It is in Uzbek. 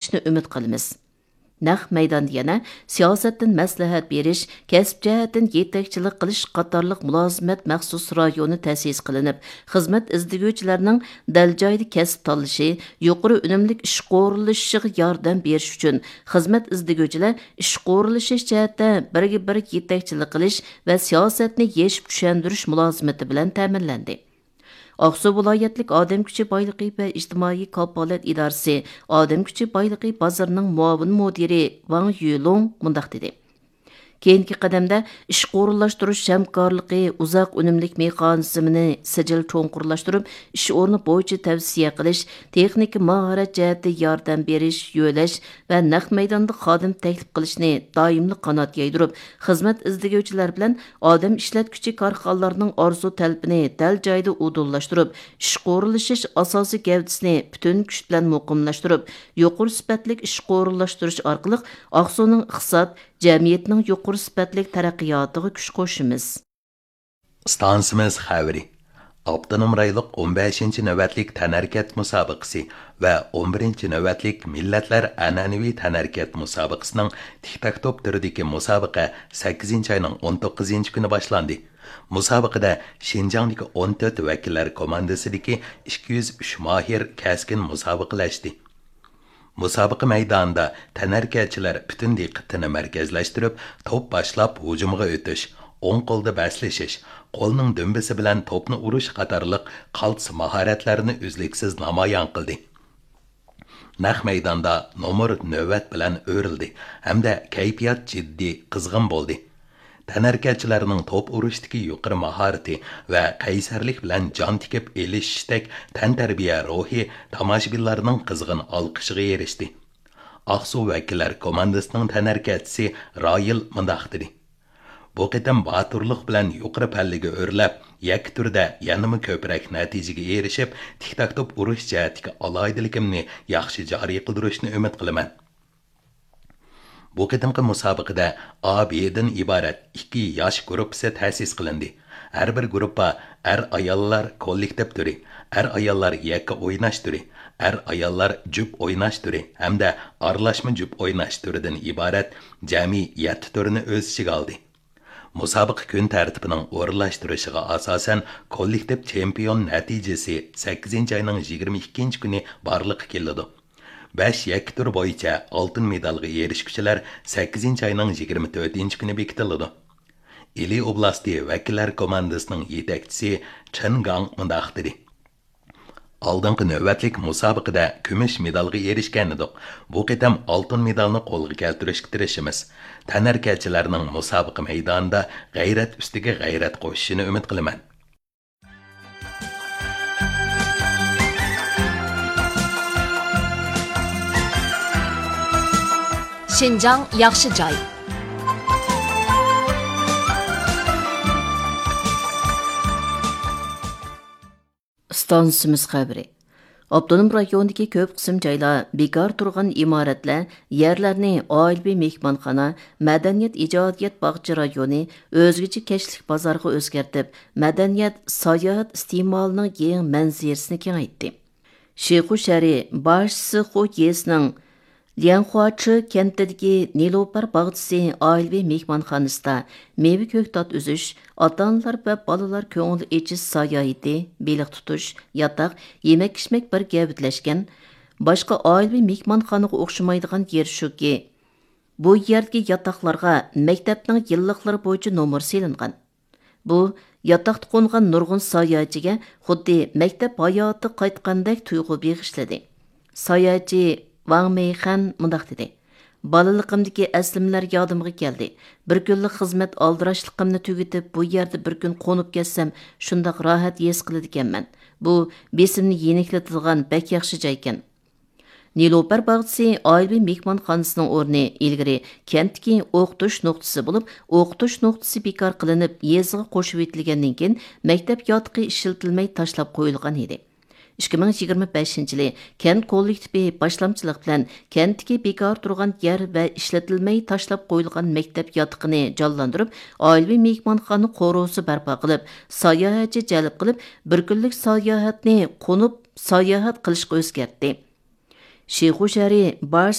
qilishni umid qilamiz. Naq maydonda yana siyosatdan maslahat berish, kasb jihatdan yetakchilik qilish qatorliq mulozimat maxsus rayoni ta'sis qilinib, xizmat izdiguvchilarning dal joyda kasb tanlashi, yuqori unumlik ish qo'rilishiga yordam berish uchun xizmat izdiguvchilar ish qo'rilishi jihatda birga-bir yetakchilik qilish va siyosatni yeshib tushundirish mulozimati bilan ta'minlandi. Aqsu viloyatlik Odam kuchi boyligi va ijtimoiy kafolat idorasi Odam kuchi boyligi bozorining muavin mudiri Wang Yulong mundaq dedi. Keyingi qadamda ish qo'riqlashtirish hamkorligi uzoq unumlik mexanizmini sijil cho'nqurlashtirib, ish o'rni bo'yicha tavsiya qilish, texnik mahorat jihatda yordam berish, yo'lash va naq maydonda xodim taklif qilishni doimli qanot yaydirib, xizmat izdiguvchilar bilan odam ishlatguchi korxonalarning orzu talabini dal joyda udullashtirib, ish qo'riqlashish asosiy gavdasini butun kuch bilan muqimlashtirib, yuqori sifatli ish qo'riqlashtirish orqali Aqsuning iqtisod jamiyatning yuqori sifatli taraqqiyotiga kuch qo'shimiz. Stansimiz xabari. Avtonom rayonlik 15-chi navbatlik tanarkat musobaqasi va 11-chi navbatlik millatlar an'anaviy tanarkat musobaqasining tik-tak-top turidagi musobaqa 8-oyning 19 kuni boshlandi. Musobaqada Şinjangdagi 14 vakillar komandasidagi 203 mahir kaskin musobaqalashdi. Musobaqa maydonida tanarkachilar butun diqqatini markazlashtirib, to'p boshlab hujumga o'tish, o'ng qo'lda baslashish, qo'lning dumbisi bilan to'pni urish qatorliq qaltis mahoratlarni uzluksiz namoyon qildi. Naq maydonda nomor navbat bilan o'rildi hamda kayfiyat jiddiy qizg'in bo'ldi. Tanarkachilarning to'p urishdagi yuqori mahorati va qaysarlik bilan jon tikib elishdek tantarbiya ruhi tomoshabinlarning qizg'in olqishiga erishdi. Aqsu vakillar komandasining tanarkachisi Royil mundaq dedi. Bu qitim baturlik bilan yuqori pallaga o'rlab, yak turda yanama ko'proq natijaga erishib, tik-tak-top urish jihatiga aloyidiligimni yaxshi joriy qildirishni umid qilaman. Bu qitimqi musobaqada A, B'dan iborat 2 yosh guruhi ta'sis qilindi. Har bir guruhga ayollar kollektiv turi, ayollar yakka o'ynash turi, ayollar jup o'ynash turi hamda aralashma jup o'ynash turidan iborat jami 7 turini o'z ichiga oldi. Musobaqa kun tartibining o'rinlashtirishiga asosan kollektiv chempion natijasi 8-oyning 22 kuni barliqqa keladi. 5 yakka tur bo'yicha oltin medalga erishguchilar 8-oyning 24 kuni bekitiladi. Ili oblasti vakillar komandasining yetakchisi Chen Gang mundaq dedi. Oldingi navbatlik musobaqada kumush medalga erishgan edik. Bu qitam oltin medalni qo'lga keltirishga tirishimiz. Tanarkachilarning musobaqa maydonida g'ayrat ustiga g'ayrat qo'shishini umid qilaman. Şinjang yaxshi joy. Stansimiz xabari. Avtonom rayondagi ko'p qism joylar bekor turgan imoratlar, yerlarni oilaviy mehmonxona, madaniyat ijodiyat bog'cha rayoni o'zgacha kashlik bozorga o'zgartib, madaniyat sayohat iste'molining keng manzarasini kengaytdi. Shixu shari boshchisi Xu Yesning Lianhuachi kentidagi Nilopar bog'chisi oilaviy mehmonxonasida meva ko'ktat uzish, ota-onalar va bolalar ko'ngil echish sayohati, beliq tutish, yotoq, yemak-ichmak bir gavdlashgan. Boshqa oilaviy mehmonxonaga o'xshamaydigan yer shuki, bu yerdagi yotoqlarga maktabning yilliqlari bo'yicha nomor silingan. Bu yotoqda qo'ngan nurg'un sayohatchiga xuddi maktab hayoti qaytgandek tuyg'u beg'ishladi. Sayohatchi Wang Meixan mundaq dedi. Balaliqimdagi aslimlar yodimga keldi. Bir kunlik xizmat aldirashliqimni tugatib, bu yerda bir kun qo'nib ketsam, shundaq rohat his qiladi ekanman. Bu besimni yeniklatadigan bak yaxshi joy ekan. Nilopar bog'chisi oilaviy mehmonxonasining o'rni ilgari kentdagi o'qitish nuqtasi bo'lib, o'qitish nuqtasi bekor qilinib, yeziga qo'shib etilgandan keyin maktab yotiqi ishlatilmay tashlab qo'yilgan edi. 2025-yili kent kollektivi boshlamchilik bilan kentdagi bekor turgan yer va ishlatilmay tashlab qo'yilgan maktab yotiqini jonlantirib, oilaviy mehmonxona qo'rosi barpo qilib, sayohatchi jalb qilib, bir kunlik sayohatni qo'nib sayohat qilishga o'zgartdi. Shixu shari